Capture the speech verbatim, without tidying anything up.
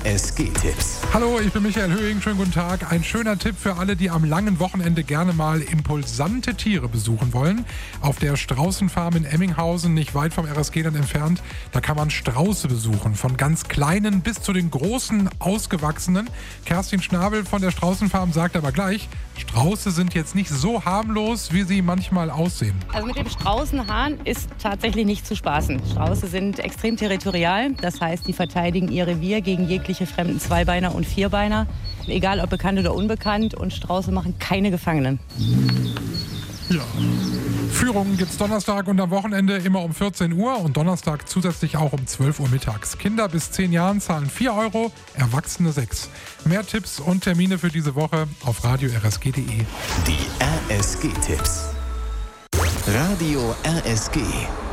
S G-Tipps. Hallo, ich bin Michael Höhing, schönen guten Tag. Ein schöner Tipp für alle, die am langen Wochenende gerne mal impulsante Tiere besuchen wollen. Auf der Straußenfarm in Emminghausen, nicht weit vom R S G dann entfernt, da kann man Strauße besuchen. Von ganz kleinen bis zu den großen, ausgewachsenen. Kerstin Schnabel von der Straußenfarm sagt aber gleich, Strauße sind jetzt nicht so harmlos, wie sie manchmal aussehen. Also mit dem Straußenhahn ist tatsächlich nicht zu spaßen. Strauße sind extrem territorial, das heißt, die verteidigen ihr Revier gegen jegliche fremden Zweibeiner und Vierbeiner, egal ob bekannt oder unbekannt, und Strauße machen keine Gefangenen. Ja. Führungen gibt's Donnerstag und am Wochenende immer um vierzehn Uhr und Donnerstag zusätzlich auch um zwölf Uhr mittags. Kinder bis zehn Jahren zahlen vier Euro, Erwachsene sechs. Mehr Tipps und Termine für diese Woche auf radio r s g punkt d e. Die R S G-Tipps. Radio R S G.